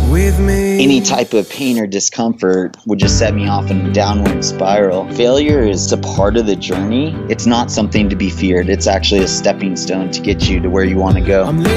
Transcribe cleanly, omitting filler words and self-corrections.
with me. Any type of pain or discomfort would just set me off in a downward spiral. Failure is a part of the journey. It's not something to be feared. It's actually a stepping stone to get you to where you want to go.